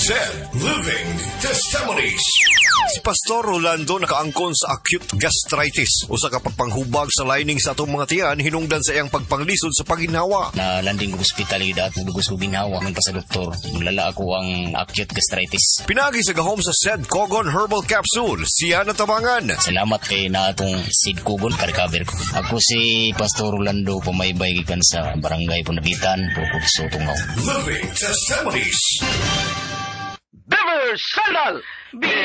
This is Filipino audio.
Said Living Testimonies. Si Pastor Rolando nakaangkon sa acute gastritis. Usa ka pagpanghubag sa lining sa atong mga tiyan hinungdan sa iyang pagpanglisod sa paginhawa. Na landing ko ospitalidad, dugos ko ginhawa man pa sa doktor. Mulala ako ang acute gastritis. Pinagi sa gahom sa Said Kogon Herbal Capsule, siya natabangan. Salamat kay na atong Sid Kugon ka-recover ko. Ako si Pastor Rolando, pumaybay gikan sa Barangay Punabitan, Bukod sa Tungaw. Living Testimonies. Bever Sandal!